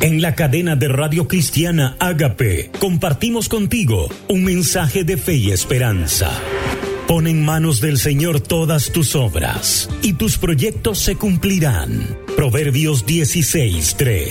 En la cadena de Radio Cristiana Ágape, compartimos contigo un mensaje de fe y esperanza. Pon en manos del Señor todas tus obras, y tus proyectos se cumplirán. Proverbios 16:3.